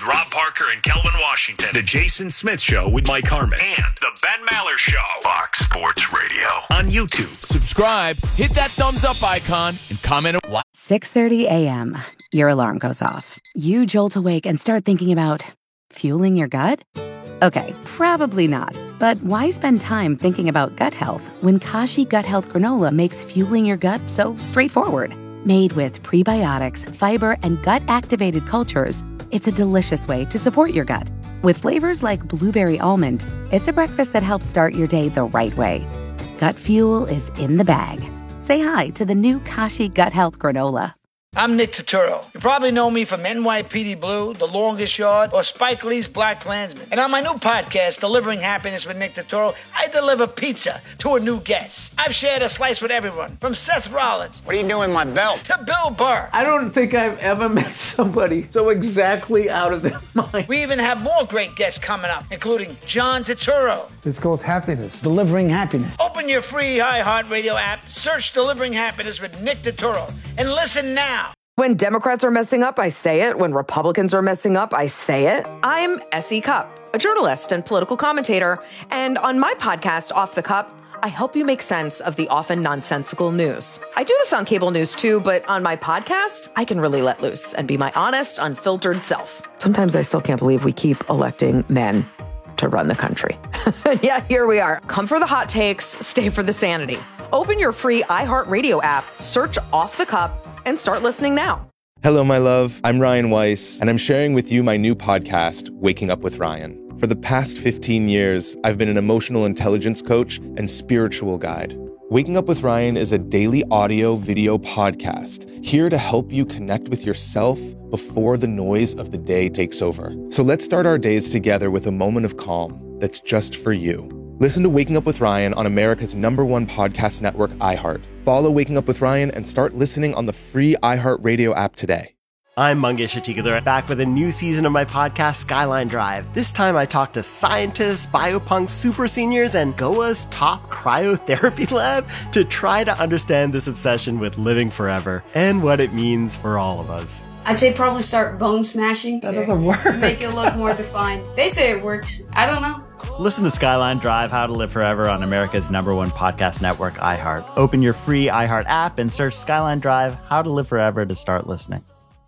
with Rob Parker and Kelvin Washington. The Jason Smith Show with Mike Harmon. And the Ben Maller Show. Fox Sports Radio. On YouTube. Subscribe, hit that thumbs up icon, and comment. 6:30 a.m. Your alarm goes off. You jolt awake and start thinking about fueling your gut? Okay, probably not. But why spend time thinking about gut health when Kashi Gut Health Granola makes fueling your gut so straightforward? Made with prebiotics, fiber, and gut-activated cultures, it's a delicious way to support your gut. With flavors like blueberry almond, it's a breakfast that helps start your day the right way. Gut fuel is in the bag. Say hi to the new Kashi Gut Health Granola. I'm Nick Turturro. You probably know me from NYPD Blue, The Longest Yard, or Spike Lee's BlacKkKlansman. And on my new podcast, Delivering Happiness with Nick Turturro, I deliver pizza to a new guest. I've shared a slice with everyone, from Seth Rollins. What are you doing with my belt? To Bill Burr. I don't think I've ever met somebody so exactly out of their mind. We even have more great guests coming up, including John Turturro. It's called Happiness. Delivering Happiness. Open your free iHeartRadio app, search Delivering Happiness with Nick Turturro, and listen now. When Democrats are messing up, I say it. When Republicans are messing up, I say it. I'm S.E. Cupp, a journalist and political commentator. And on my podcast, Off the Cup, I help you make sense of the often nonsensical news. I do this on cable news too, but on my podcast, I can really let loose and be my honest, unfiltered self. Sometimes I still can't believe we keep electing men to run the country. Yeah, here we are. Come for the hot takes, stay for the sanity. Open your free iHeartRadio app, search Off the Cup, and start listening now. Hello, my love. I'm Ryan Weiss, and I'm sharing with you my new podcast, Waking Up with Ryan. For the past 15 years, I've been an emotional intelligence coach and spiritual guide. Waking Up with Ryan is a daily audio video podcast here to help you connect with yourself before the noise of the day takes over. So let's start our days together with a moment of calm that's just for you. Listen to Waking Up with Ryan on America's #1 podcast network, iHeart. Follow Waking Up with Ryan and start listening on the free iHeartRadio app today. I'm Mangesh Hattikudur, back with a new season of my podcast, Skyline Drive. This time I talk to scientists, biopunks, super seniors, and Goa's top cryotherapy lab to try to understand this obsession with living forever and what it means for all of us. I'd say probably start bone smashing. That doesn't work. Make it look more defined. They say it works. I don't know. Listen to Skyline Drive, How to Live Forever on America's #1 podcast network, iHeart. Open your free iHeart app and search Skyline Drive, How to Live Forever to start listening.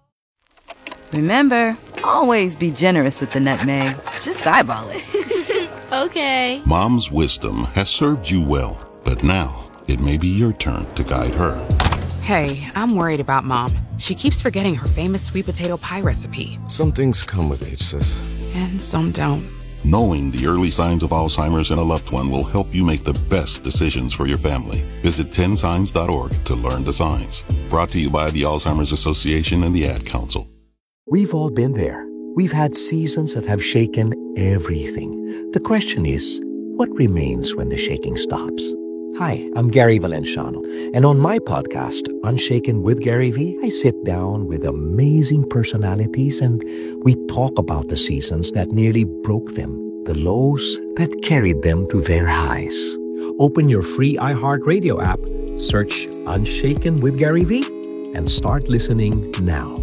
Remember, always be generous with the nutmeg. Just eyeball it. Okay. Mom's wisdom has served you well, but now it may be your turn to guide her. Hey, I'm worried about Mom. She keeps forgetting her famous sweet potato pie recipe. Some things come with age, sis. And some don't. Knowing the early signs of Alzheimer's in a loved one will help you make the best decisions for your family. Visit 10signs.org to learn the signs. Brought to you by the Alzheimer's Association and the Ad Council. We've all been there. We've had seasons that have shaken everything. The question is, what remains when the shaking stops? Hi, I'm Gary Valenciano, and on my podcast, Unshaken with Gary V, I sit down with amazing personalities and we talk about the seasons that nearly broke them, the lows that carried them to their highs. Open your free iHeartRadio app, search Unshaken with Gary V, and start listening now.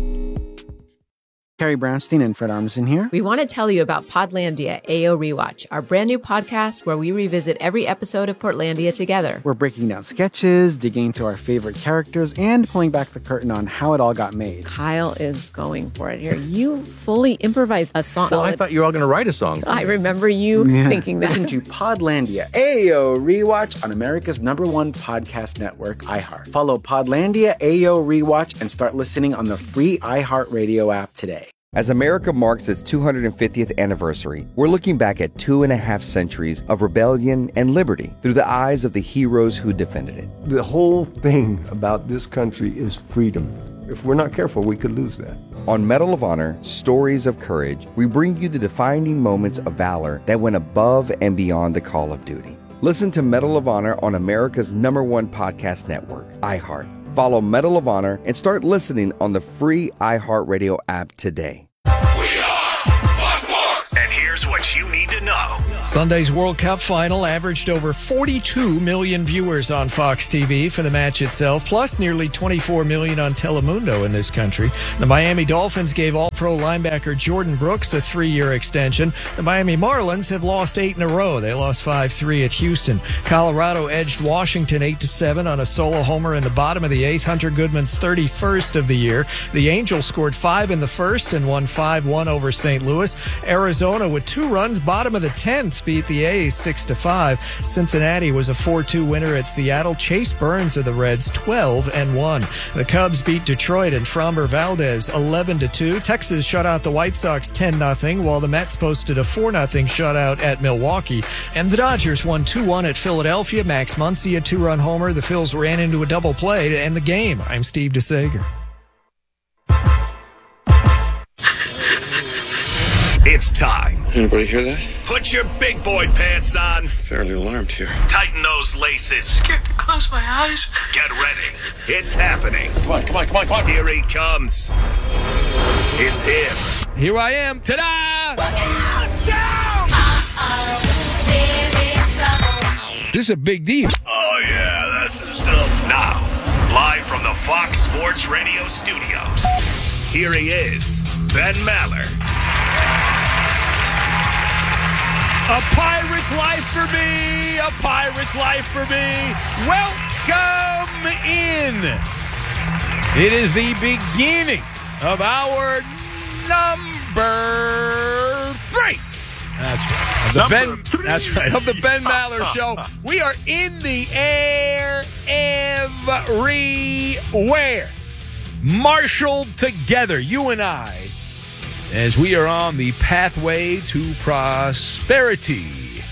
Carrie Brownstein and Fred Armisen here. We want to tell you about Podlandia AO Rewatch, our brand new podcast where we revisit every episode of Portlandia together. We're breaking down sketches, digging into our favorite characters, and pulling back the curtain on how it all got made. Kyle is going for it here. You fully improvised a song. Well, I thought you were all going to write a song. I remember you thinking that. Listen to Podlandia AO Rewatch on America's #1 podcast network, iHeart. Follow Podlandia AO Rewatch and start listening on the free iHeartRadio app today. As America marks its 250th anniversary, we're looking back at 2.5 centuries of rebellion and liberty through the eyes of the heroes who defended it. The whole thing about this country is freedom. If we're not careful, we could lose that. On Medal of Honor, Stories of Courage, we bring you the defining moments of valor that went above and beyond the call of duty. Listen to Medal of Honor on America's #1 podcast network, iHeart. Follow Medal of Honor and start listening on the free iHeartRadio app today. And here's what you need to know. Sunday's World Cup final averaged over 42 million viewers on Fox TV for the match itself, plus nearly 24 million on Telemundo in this country. The Miami Dolphins gave All-Pro linebacker Jordan Brooks a 3-year extension. The Miami Marlins have lost 8 in a row. They lost 5-3 at Houston. Colorado edged Washington 8-7 on a solo homer in the bottom of the 8th, Hunter Goodman's 31st of the year. The Angels scored 5 in the first and won 5-1 over St. Louis. Arizona, with 2 runs, bottom of the 10th, beat the A's 6-5. Cincinnati was a 4-2 winner at Seattle. Chase Burns of the Reds 12-1. The Cubs beat Detroit and Framber Valdez 11-2. Texas shut out the White Sox 10-0, while the Mets posted a 4-0 shutout at Milwaukee. And the Dodgers won 2-1 at Philadelphia. Max Muncy a 2-run homer. The Phils ran into a double play to end the game. I'm Steve DeSager. It's time. Anybody hear that? Put your big boy pants on. Fairly alarmed here. Tighten those laces. Scared to close my eyes. Get ready. It's happening. Come on. Here he comes. It's him. Here I am. Ta-da! This is a big deal. Oh, yeah, that's the stuff. Now, live from the Fox Sports Radio studios, here he is, Ben Maller. A pirate's life for me. A pirate's life for me. Welcome in. It is the beginning of our number 3. That's right. Of the Ben Maller Show. We are in the air everywhere. Marshaled together, you and I, as we are on the pathway to prosperity.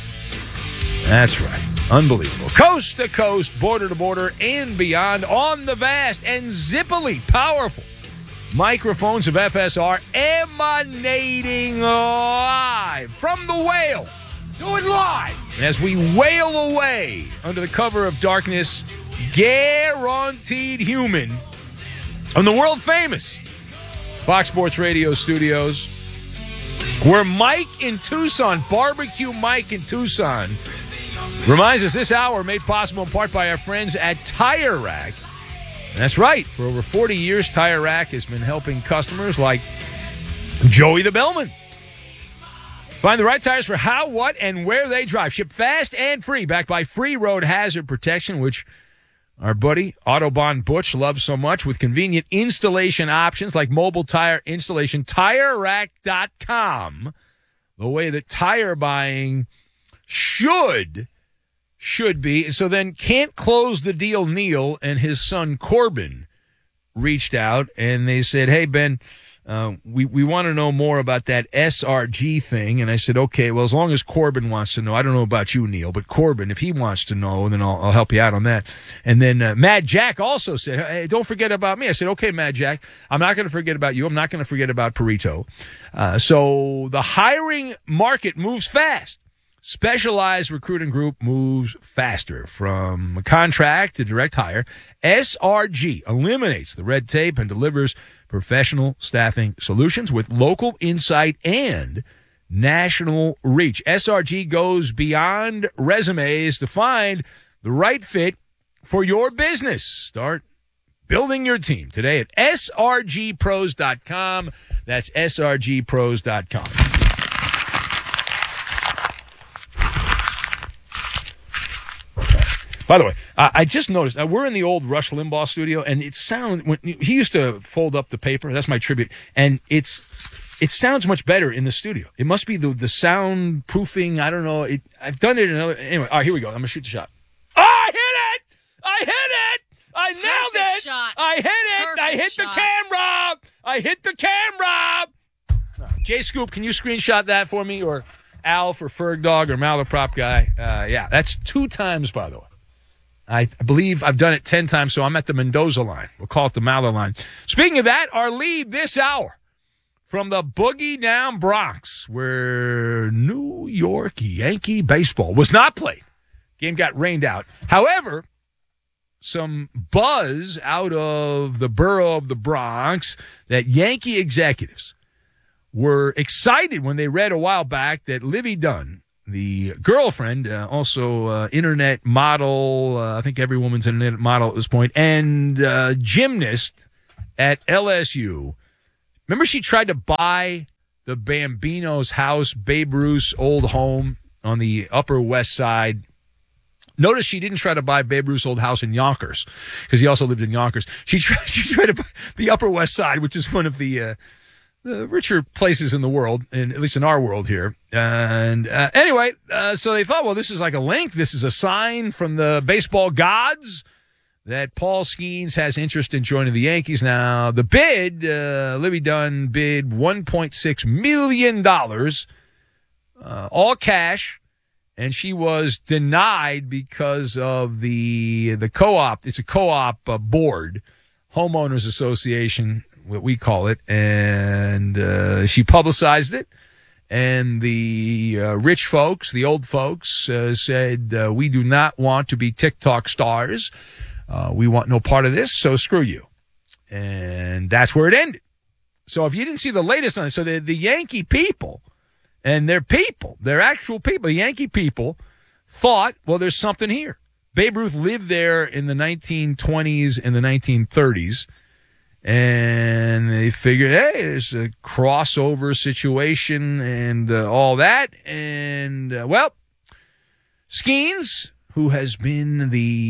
That's right. Unbelievable. Coast to coast, border to border, and beyond on the vast and zippily powerful microphones of FSR, emanating live from the whale. Do it live. As we wail away under the cover of darkness, guaranteed human, on the world famous Fox Sports Radio studios, where Mike in Tucson, Barbecue Mike in Tucson, reminds us this hour made possible in part by our friends at Tire Rack. That's right. For over 40 years, Tire Rack has been helping customers like Joey the Bellman find the right tires for how, what, and where they drive. Shipped fast and free, backed by free road hazard protection, which our buddy Autobahn Butch loves so much, with convenient installation options like mobile tire installation. TireRack.com, the way that tire buying should be. So then Can't Close the Deal Neil and his son Corbin reached out, and they said, hey, Ben, we want to know more about that SRG thing. And I said, okay, well, as long as Corbin wants to know. I don't know about you, Neil, but Corbin, if he wants to know, then I'll help you out on that. And then Mad Jack also said, hey, don't forget about me. I said, okay, Mad Jack, I'm not going to forget about you. I'm not going to forget about Perito. So the hiring market moves fast. Specialized Recruiting Group moves faster. From contract to direct hire, SRG eliminates the red tape and delivers professional staffing solutions with local insight and national reach. SRG goes beyond resumes to find the right fit for your business. Start building your team today at srgpros.com. That's srgpros.com. By the way, I just noticed, we're in the old Rush Limbaugh studio, and when he used to fold up the paper. That's my tribute. And it sounds much better in the studio. It must be the soundproofing. I don't know. I've done it anyway. All right, here we go. I'm going to shoot the shot. Oh, I hit it! I nailed it! Shot. I hit it! Perfect I hit shot. the camera! I hit the camera! Jay Scoop, can you screenshot that for me? Or Al for Ferg Dog or Malaprop Guy? Yeah, that's 2 times, by the way. I believe I've done it 10 times, so I'm at the Mendoza line. We'll call it the Maller line. Speaking of that, our lead this hour from the Boogie Down Bronx, where New York Yankee baseball was not played. Game got rained out. However, some buzz out of the borough of the Bronx that Yankee executives were excited when they read a while back that Livy Dunn, the girlfriend, also internet model. I think every woman's an internet model at this point, and gymnast at LSU. Remember, she tried to buy the Bambino's house, Babe Ruth's old home on the Upper West Side. Notice she didn't try to buy Babe Ruth's old house in Yonkers, because he also lived in Yonkers. She tried to buy the Upper West Side, which is one of the richer places in the world, at least in our world here. And anyway, so they thought, well, this is like a link. This is a sign from the baseball gods that Paul Skeens has interest in joining the Yankees. Now, the bid, Libby Dunn bid $1.6 million, all cash, and she was denied because of the co-op. It's a co-op board, homeowners association, what we call it, and she publicized it. And the rich folks, the old folks, said, we do not want to be TikTok stars. We want no part of this, so screw you. And that's where it ended. So if you didn't see the latest on it, so the Yankee people, and their actual people, the Yankee people, thought, well, there's something here. Babe Ruth lived there in the 1920s and the 1930s, and they figured, hey, there's a crossover situation and all that. And, well, Skeens, who has been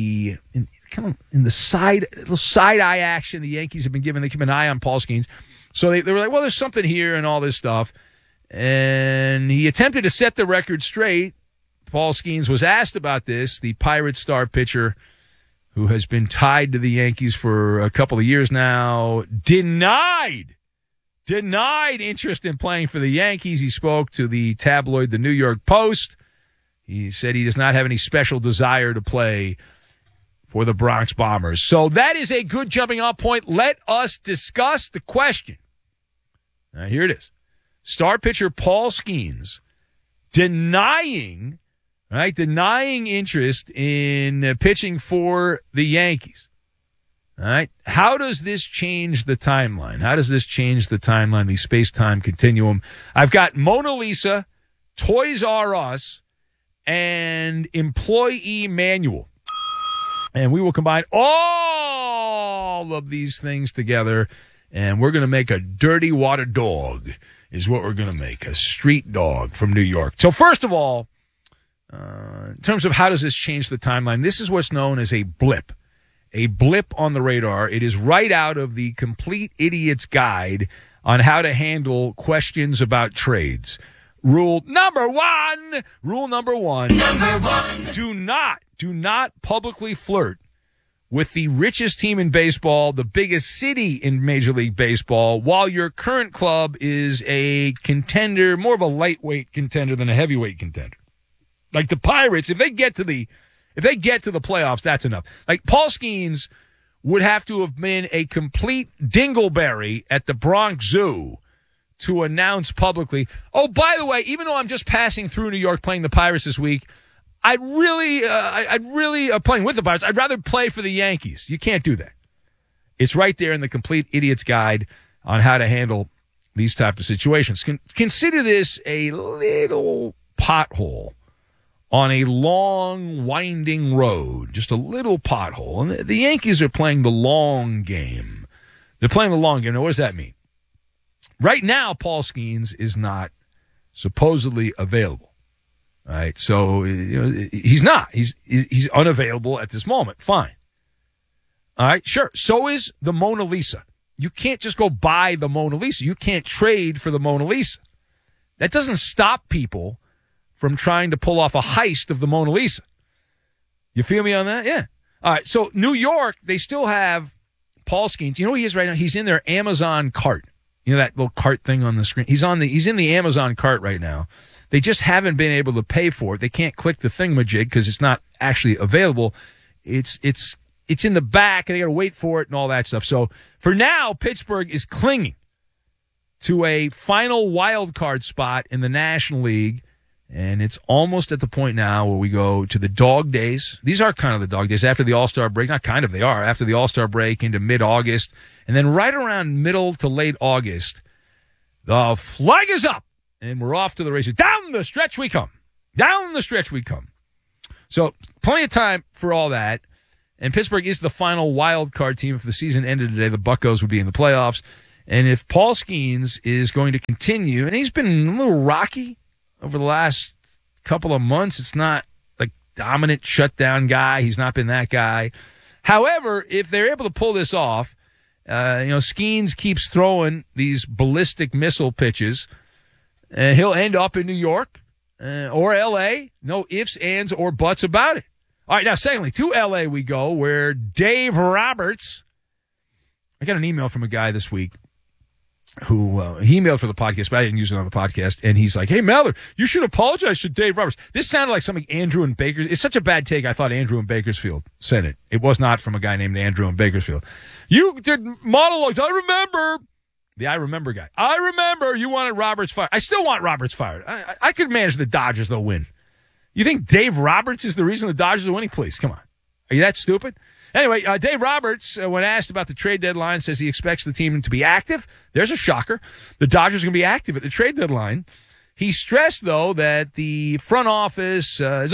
in the side eye action the Yankees have been giving. They keep an eye on Paul Skeens. So they were like, well, there's something here and all this stuff. And he attempted to set the record straight. Paul Skeens was asked about this, the Pirates star pitcher who has been tied to the Yankees for a couple of years now, denied interest in playing for the Yankees. He spoke to the tabloid, the New York Post. He said he does not have any special desire to play for the Bronx Bombers. So that is a good jumping off point. Let us discuss the question. Now, here it is. Star pitcher Paul Skeens denying interest in pitching for the Yankees. All right. How does this change the timeline? How does this change the timeline, the space-time continuum? I've got Mona Lisa, Toys R Us, and employee manual. And we will combine all of these things together, and we're going to make a dirty water dog is what we're going to make, a street dog from New York. So first of all, in terms of how does this change the timeline, this is what's known as a blip on the radar. It is right out of the Complete Idiot's Guide on how to handle questions about trades. Rule number one, do not publicly flirt with the richest team in baseball, the biggest city in Major League Baseball, while your current club is a contender, more of a lightweight contender than a heavyweight contender. Like the Pirates, if they get to the playoffs, that's enough. Like Paul Skeens would have to have been a complete dingleberry at the Bronx Zoo to announce publicly, oh, by the way, even though I'm just passing through New York playing the Pirates this week, I'd really playing with the Pirates. I'd rather play for the Yankees. You can't do that. It's right there in the Complete Idiot's Guide on how to handle these types of situations. Consider this a little pothole on a long, winding road, just a little pothole. And the Yankees are playing the long game. They're playing the long game. Now, what does that mean? Right now, Paul Skeens is not supposedly available. All right, so he's not. He's unavailable at this moment. Fine. All right, sure. So is the Mona Lisa. You can't just go buy the Mona Lisa. You can't trade for the Mona Lisa. That doesn't stop people from trying to pull off a heist of the Mona Lisa. You feel me on that? Yeah. All right, so New York, they still have Paul Skeens. You know who he is right now? He's in their Amazon cart. You know that little cart thing on the screen? He's in the Amazon cart right now. They just haven't been able to pay for it. They can't click the thingamajig because it's not actually available. It's in the back, and they got to wait for it and all that stuff. So for now, Pittsburgh is clinging to a final wild card spot in the National League, and it's almost at the point now where we go to the dog days. These are kind of the dog days after the All-Star break. Not kind of, they are. After the All-Star break into mid-August, and then right around middle to late August, the flag is up. And we're off to the races. Down the stretch we come. Down the stretch we come. So plenty of time for all that. And Pittsburgh is the final wild card team. If the season ended today, the Buccos would be in the playoffs. And if Paul Skeens is going to continue, and he's been a little rocky over the last couple of months, it's not like dominant shutdown guy. He's not been that guy. However, if they're able to pull this off, Skeens keeps throwing these ballistic missile pitches, and he'll end up in New York or L.A. No ifs, ands, or buts about it. All right, now, secondly, to L.A. we go, where Dave Roberts, I got an email from a guy this week who he emailed for the podcast, but I didn't use it on the podcast, and he's like, hey, Mather, you should apologize to Dave Roberts. This sounded like something Andrew in Bakersfield. It's such a bad take, I thought Andrew in Bakersfield sent it. It was not from a guy named Andrew in Bakersfield. You did monologues. I remember. The I remember guy. I remember you wanted Roberts fired. I still want Roberts fired. I could manage the Dodgers, they'll win. You think Dave Roberts is the reason the Dodgers are winning? Please, come on. Are you that stupid? Anyway, Dave Roberts, when asked about the trade deadline, says he expects the team to be active. There's a shocker. The Dodgers are going to be active at the trade deadline. He stressed, though, that the front office is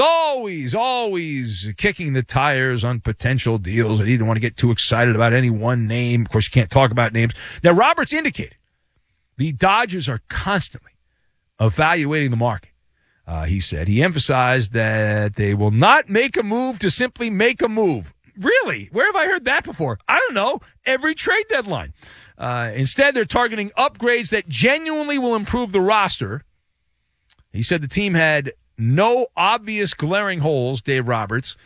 always kicking the tires on potential deals. He didn't want to get too excited about any one name. Of course, you can't talk about names. Now, Roberts indicated the Dodgers are constantly evaluating the market. He said he emphasized that they will not make a move to simply make a move. Really? Where have I heard that before? I don't know. Every trade deadline. Instead, they're targeting upgrades that genuinely will improve the roster. He said the team had no obvious glaring holes, Dave Roberts,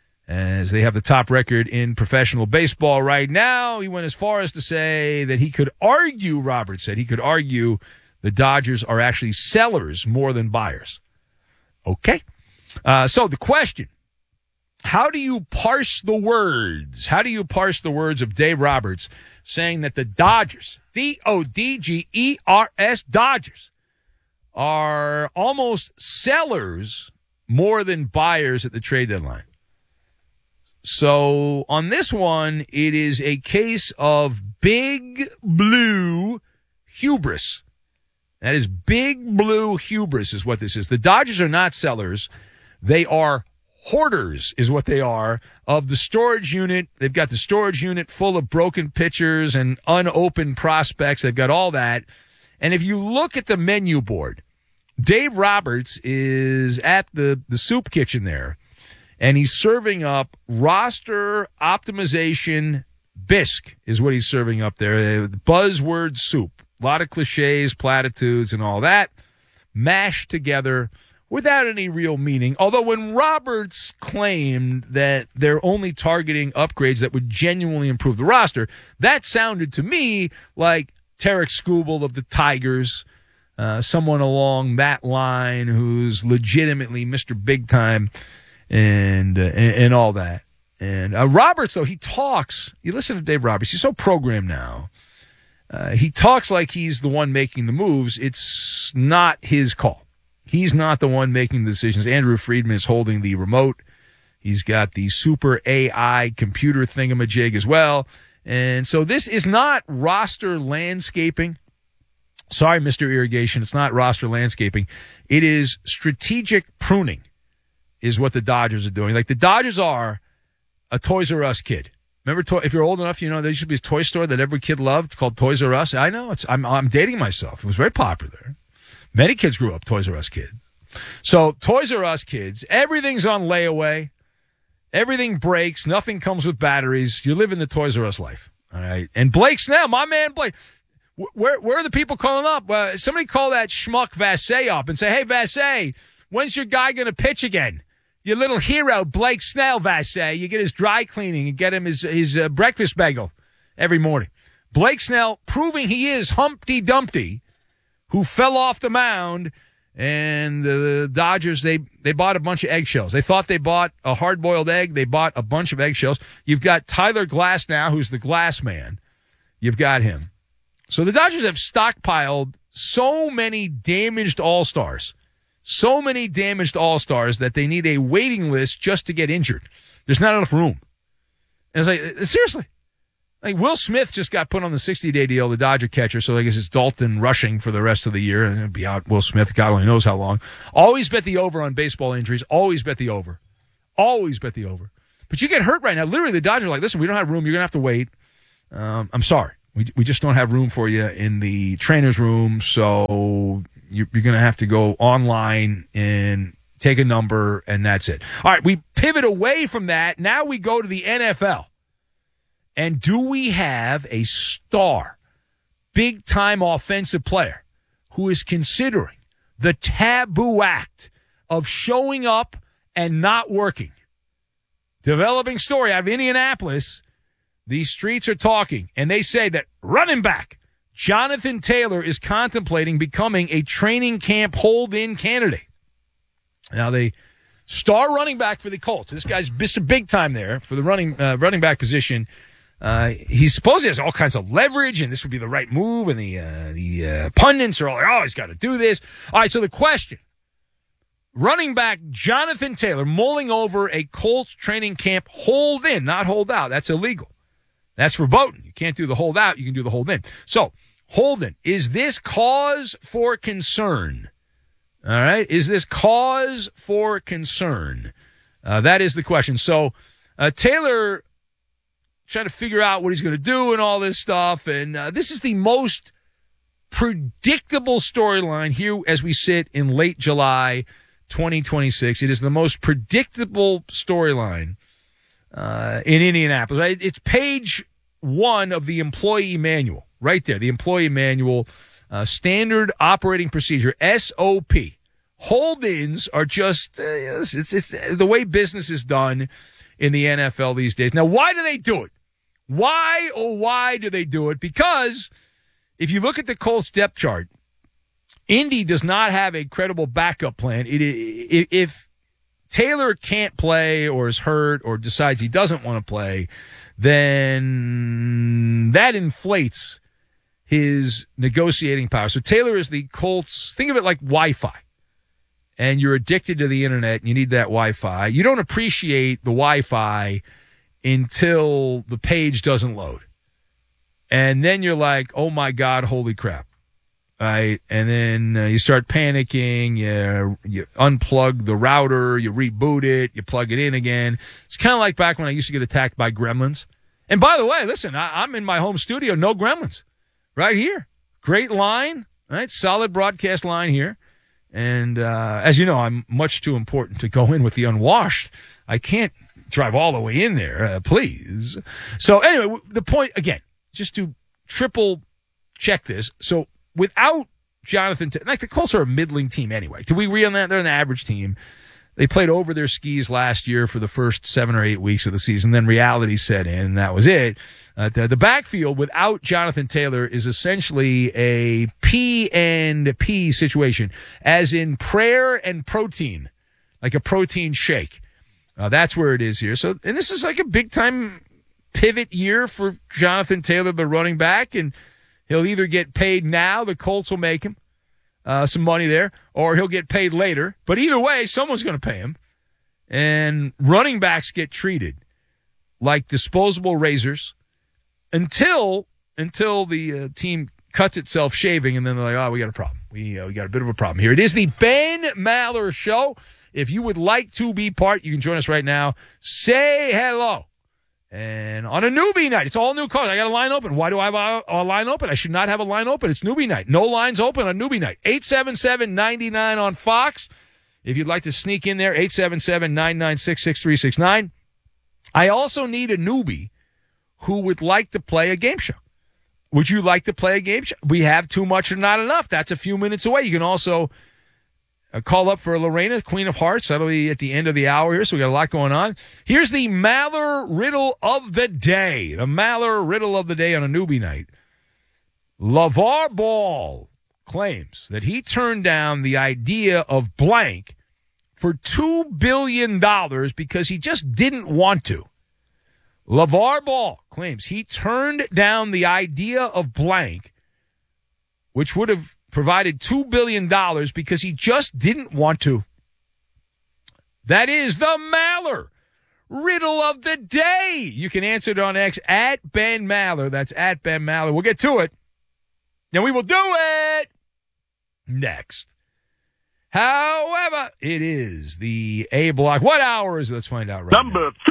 as they have the top record in professional baseball right now. He went as far as to say that he could argue, Roberts said, he could argue the Dodgers are actually sellers more than buyers. Okay. So the question, how do you parse the words? How do you parse the words of Dave Roberts saying that the Dodgers, D-O-D-G-E-R-S, Dodgers, are almost sellers more than buyers at the trade deadline? So on this one, it is a case of big blue hubris. That is big blue hubris is what this is. The Dodgers are not sellers. They are hoarders is what they are of the storage unit. They've got the storage unit full of broken pitchers and unopened prospects. They've got all that. And if you look at the menu board, Dave Roberts is at the soup kitchen there, and he's serving up roster optimization bisque is what he's serving up there. Buzzword soup. A lot of cliches, platitudes, and all that mashed together without any real meaning. Although when Roberts claimed that they're only targeting upgrades that would genuinely improve the roster, that sounded to me like Tarek Skubal of the Tigers, someone along that line who's legitimately Mr. Big Time and all that. And Roberts, though, he talks. You listen to Dave Roberts. He's so programmed now. He talks like he's the one making the moves. It's not his call. He's not the one making the decisions. Andrew Friedman is holding the remote. He's got the super AI computer thingamajig as well. And so this is not roster landscaping. Sorry, Mr. Irrigation. It's not roster landscaping. It is strategic pruning is what the Dodgers are doing. Like the Dodgers are a Toys R Us kid. Remember, if you're old enough, you know, there used to be a toy store that every kid loved called Toys R Us. I know. I'm dating myself. It was very popular. Many kids grew up Toys R Us kids. So Toys R Us kids, everything's on layaway. Everything breaks. Nothing comes with batteries. You live in the Toys R Us life. All right. And Blake Snell, my man Blake, where are the people calling up? Somebody call that schmuck Vassay up and say, hey, Vassay, when's your guy going to pitch again? Your little hero, Blake Snell, Vassay. You get his dry cleaning and get him his breakfast bagel every morning. Blake Snell proving he is Humpty Dumpty, who fell off the mound, and the Dodgers, they bought a bunch of eggshells. They thought they bought a hard-boiled egg. They bought a bunch of eggshells. You've got Tyler Glass now, who's the glass man. You've got him. So the Dodgers have stockpiled so many damaged all-stars. So many damaged all-stars that they need a waiting list just to get injured. There's not enough room. And it's like, seriously, Like Will Smith just got put on the 60-day deal, the Dodger catcher, so I guess it's Dalton rushing for the rest of the year. And it'll be out Will Smith, God only knows how long. Always bet the over on baseball injuries. Always bet the over. Always bet the over. But you get hurt right now. Literally, the Dodgers are like, listen, we don't have room. You're going to have to wait. I'm sorry. We just don't have room for you in the trainer's room, so you're going to have to go online and take a number, and that's it. All right, we pivot away from that. Now we go to the NFL. And do we have a star, big-time offensive player who is considering the taboo act of showing up and not working? Developing story out of Indianapolis. These streets are talking, and they say that running back Jonathan Taylor is contemplating becoming a training camp hold-in candidate. Now, the star running back for the Colts, this guy's big time there for the running back position. He supposedly has all kinds of leverage, and this would be the right move, and the pundits are all like, oh, he's got to do this. All right, so the question, running back Jonathan Taylor mulling over a Colts training camp hold in, not hold out. That's illegal. That's verboten. You can't do the hold out. You can do the hold in. So, hold in. Is this cause for concern? All right. Is this cause for concern? That is the question. So, Taylor trying to figure out what he's going to do and all this stuff. And this is the most predictable storyline here as we sit in late July 2026. It is the most predictable storyline in Indianapolis. Right? It's page 1 of the employee manual right there. The employee manual, standard operating procedure, SOP. Hold-ins are just, it's the way business is done in the NFL these days. Now, why do they do it? Why do they do it? Because if you look at the Colts depth chart, Indy does not have a credible backup plan. If Taylor can't play or is hurt or decides he doesn't want to play, then that inflates his negotiating power. So Taylor is the Colts, think of it like Wi-Fi. And you're addicted to the internet and you need that Wi-Fi. You don't appreciate the Wi-Fi until the page doesn't load. And then you're like, oh my God, holy crap. Right? And then you start panicking, you unplug the router, you reboot it, you plug it in again. It's kind of like back when I used to get attacked by gremlins. And by the way, listen, I'm in my home studio, no gremlins. Right here. Great line, right? Solid broadcast line here. And as you know, I'm much too important to go in with the unwashed. I can't drive all the way in there, please. So anyway, the point, again, just to triple check this. So without Jonathan, like the Colts are a middling team anyway. Do we agree on that? They're an average team. They played over their skis last year for the first 7 or 8 weeks of the season. Then reality set in, and that was it. The backfield without Jonathan Taylor is essentially a P&P situation, as in prayer and protein, like a protein shake. That's where it is here. So, and this is like a big-time pivot year for Jonathan Taylor, the running back, and he'll either get paid now, the Colts will make him some money there, or he'll get paid later. But either way, someone's going to pay him. And running backs get treated like disposable razors until the team cuts itself shaving, and then they're like, oh, we got a problem. We got a bit of a problem here. It is the Ben Maller Show. If you would like to be part, you can join us right now. Say hello. And on a newbie night, it's all new cars. I got a line open. Why do I have a line open? I should not have a line open. It's newbie night. No lines open on newbie night. 877-99 on Fox. If you'd like to sneak in there, 877-996-6369. I also need a newbie who would like to play a game show. Would you like to play a game show? We have too much or not enough. That's a few minutes away. You can also call up for Lorena, Queen of Hearts. That'll be at the end of the hour here, so we got a lot going on. Here's the Maller Riddle of the Day. The Maller Riddle of the Day on a newbie night. LeVar Ball claims that he turned down the idea of blank for $2 billion because he just didn't want to. LeVar Ball claims he turned down the idea of blank, which would have provided $2 billion because he just didn't want to. That is the Maller riddle of the day. You can answer it on X at Ben Maller. That's at Ben Maller. We'll get to it. And we will do it next. However, it is the A block. What hour is it? Let's find out right Number 3.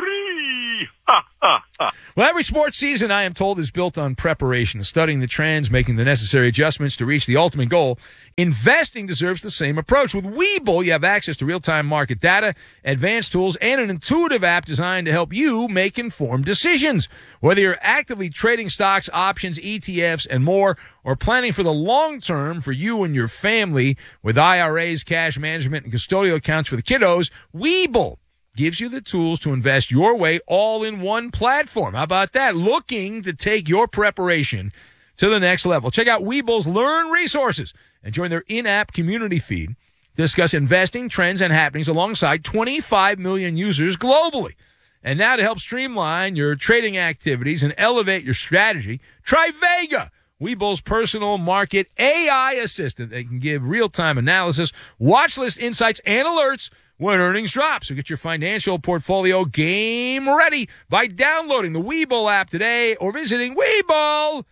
Well, every sports season, I am told, is built on preparation, studying the trends, making the necessary adjustments to reach the ultimate goal. Investing deserves the same approach. With Webull, you have access to real-time market data, advanced tools, and an intuitive app designed to help you make informed decisions. Whether you're actively trading stocks, options, ETFs, and more, or planning for the long term for you and your family with IRAs, cash management, and custodial accounts for the kiddos, Webull gives you the tools to invest your way all in one platform. How about that? Looking to take your preparation to the next level. Check out Webull's Learn resources and join their in-app community feed. Discuss investing trends and happenings alongside 25 million users globally. And now to help streamline your trading activities and elevate your strategy, try Vega, Webull's personal market AI assistant that can give real-time analysis, watch list insights, and alerts when earnings drop. So get your financial portfolio game ready by downloading the Webull app today or visiting Webull.com.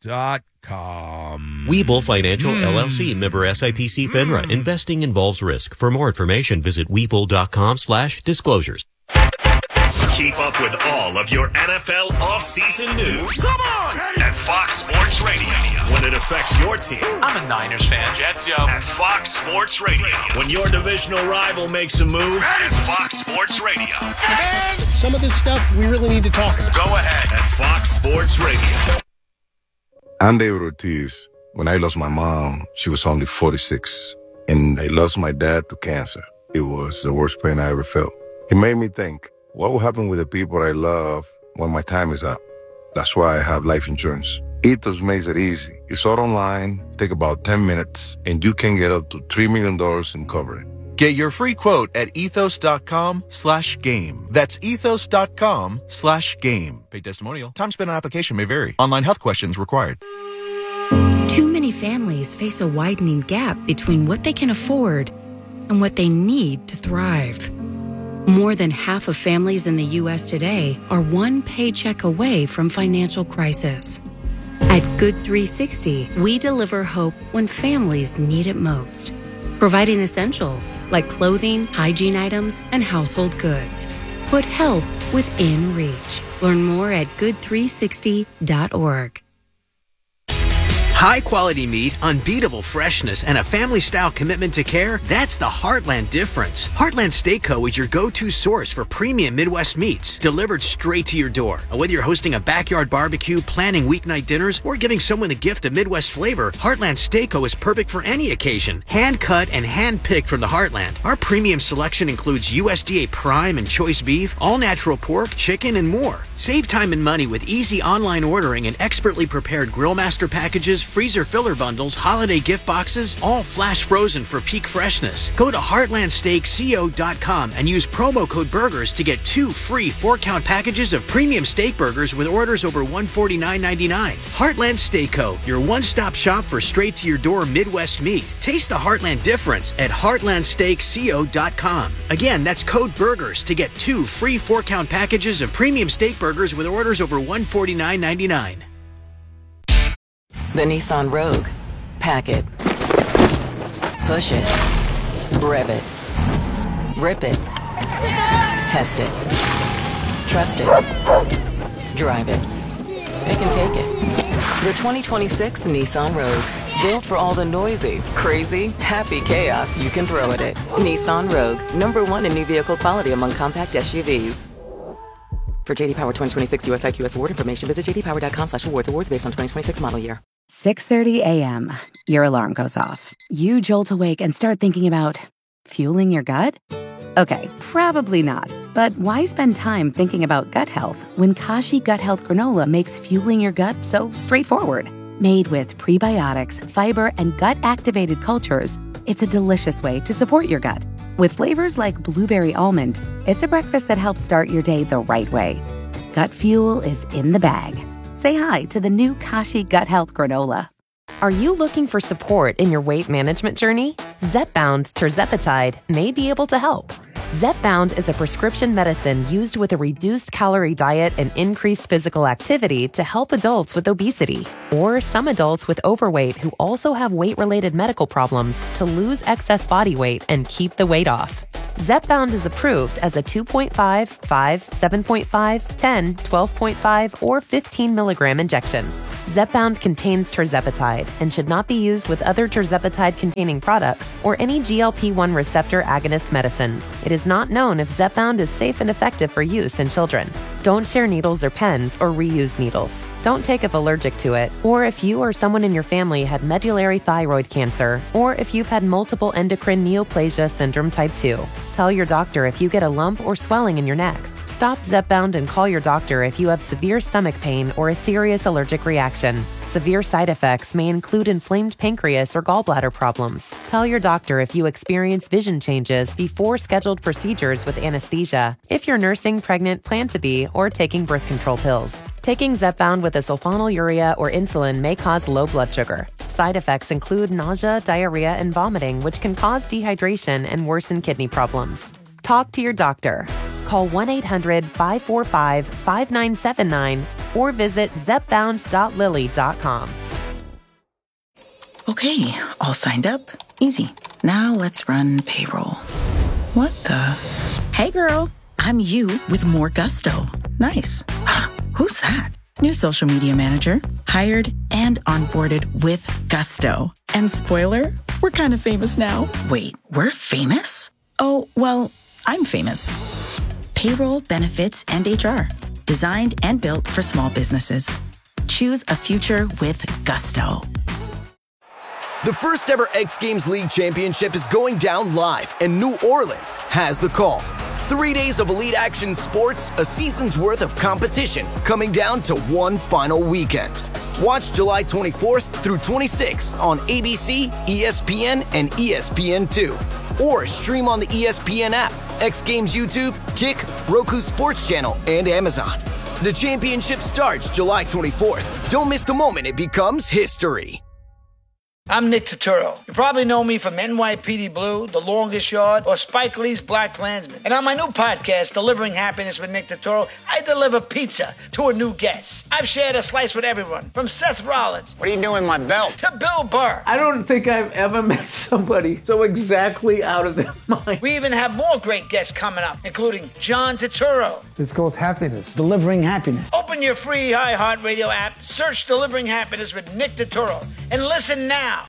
Webull Financial LLC, member SIPC FINRA. Investing involves risk. For more information, visit Webull.com/disclosures. Keep up with all of your NFL offseason news. Come on! At Fox Sports Radio. When it affects your team. I'm a Niners fan, Jets, yo. At Fox Sports Radio. When your divisional rival makes a move. At Fox Sports Radio. And some of this stuff we really need to talk about. Go ahead. At Fox Sports Radio. I'm David Ortiz. When I lost my mom, she was only 46. And I lost my dad to cancer. It was the worst pain I ever felt. It made me think, what will happen with the people I love when my time is up? That's why I have life insurance. Ethos makes it easy. It's all online, take about 10 minutes, and you can get up to $3 million in coverage. Get your free quote at ethos.com/game. That's ethos.com/game. Paid testimonial. Time spent on application may vary. Online health questions required. Too many families face a widening gap between what they can afford and what they need to thrive. More than half of families in the U.S. today are one paycheck away from financial crisis. At Good 360, we deliver hope when families need it most, providing essentials like clothing, hygiene items, and household goods. Put help within reach. Learn more at good360.org. High-quality meat, unbeatable freshness, and a family-style commitment to care, that's the Heartland difference. Heartland Steak Co. is your go-to source for premium Midwest meats, delivered straight to your door. And whether you're hosting a backyard barbecue, planning weeknight dinners, or giving someone the gift of Midwest flavor, Heartland Steak Co. is perfect for any occasion. Hand-cut and hand-picked from the Heartland. Our premium selection includes USDA Prime and Choice Beef, all-natural pork, chicken, and more. Save time and money with easy online ordering and expertly prepared Grill Master packages, freezer filler bundles, holiday gift boxes, all flash frozen for peak freshness. Go to heartlandsteakco.com and use promo code BURGERS to get 2 free 4-count packages of premium steak burgers with orders over $149.99. Heartland Steak Co., your one-stop shop for straight-to-your-door Midwest meat. Taste the Heartland difference at heartlandsteakco.com. Again, that's code BURGERS to get 2 free 4-count packages of premium steak burgers with orders over $149.99. The Nissan Rogue. Pack it. Push it. Rev it. Rip it. Test it. Trust it. Drive it. It can take it. The 2026 Nissan Rogue. Built for all the noisy, crazy, happy chaos you can throw at it. Nissan Rogue. #1 in new vehicle quality among compact SUVs. For JD Power 2026 US IQS award information, visit jdpower.com/awards. Awards based on 2026 model year. 6:30 a.m. Your alarm goes off. You jolt awake and start thinking about fueling your gut? Okay, probably not. But why spend time thinking about gut health when Kashi Gut Health Granola makes fueling your gut so straightforward? Made with prebiotics, fiber, and gut-activated cultures, it's a delicious way to support your gut. With flavors like blueberry almond, it's a breakfast that helps start your day the right way. Gut fuel is in the bag. Say hi to the new Kashi Gut Health Granola. Are you looking for support in your weight management journey? Zepbound tirzepatide may be able to help. Zepbound is a prescription medicine used with a reduced calorie diet and increased physical activity to help adults with obesity, or some adults with overweight who also have weight-related medical problems to lose excess body weight and keep the weight off. Zepbound is approved as a 2.5, 5, 7.5, 10, 12.5, or 15 milligram injection. Zepbound contains tirzepatide and should not be used with other tirzepatide-containing products or any GLP-1 receptor agonist medicines. It is not known if Zepbound is safe and effective for use in children. Don't share needles or pens or reuse needles. Don't take if allergic to it, or if you or someone in your family had medullary thyroid cancer, or if you've had multiple endocrine neoplasia syndrome type 2. Tell your doctor if you get a lump or swelling in your neck. Stop Zepbound and call your doctor if you have severe stomach pain or a serious allergic reaction. Severe side effects may include inflamed pancreas or gallbladder problems. Tell your doctor if you experience vision changes before scheduled procedures with anesthesia, if you're nursing, pregnant, plan to be, or taking birth control pills. Taking Zepbound with a sulfonylurea or insulin may cause low blood sugar. Side effects include nausea, diarrhea, and vomiting, which can cause dehydration and worsen kidney problems. Talk to your doctor. Call 1-800-545-5979 or visit zepbound.lilly.com. Okay, all signed up. Easy. Now let's run payroll. What the? Hey girl, I'm you with more gusto. Nice. Who's that? New social media manager. Hired and onboarded with gusto. And spoiler, we're kind of famous now. Wait, we're famous? Oh, well, I'm famous. Payroll, benefits, and HR. Designed and built for small businesses. Choose a future with gusto. The first ever X Games League Championship is going down live, and New Orleans has the call. 3 days of elite action sports, a season's worth of competition, coming down to one final weekend. Watch July 24th through 26th on ABC, ESPN, and ESPN2. Or stream on the ESPN app, X Games YouTube, Kick, Roku Sports Channel, and Amazon. The championship starts July 24th. Don't miss the moment it becomes history. I'm Nick Turturro. You probably know me from NYPD Blue, The Longest Yard, or Spike Lee's Black Klansman. And on my new podcast, Delivering Happiness with Nick Turturro, I deliver pizza to a new guest. I've shared a slice with everyone, from Seth Rollins. What are you doing with my belt? To Bill Burr. I don't think I've ever met somebody so exactly out of their mind. We even have more great guests coming up, including John Turturro. It's called Happiness. Delivering Happiness. Open your free iHeartRadio app, search Delivering Happiness with Nick Turturro, and listen now.